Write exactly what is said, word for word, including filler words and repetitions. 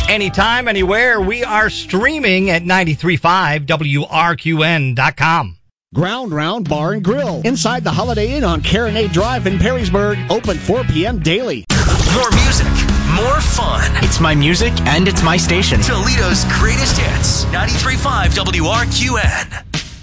Anytime, anywhere, we are streaming at ninety-three point five W R Q N dot com. Ground Round Bar and Grill, inside the Holiday Inn on Carronade Drive in Perrysburg, open four p.m. daily. More music, more fun. It's my music and it's my station. Toledo's greatest hits, ninety-three point five W R Q N.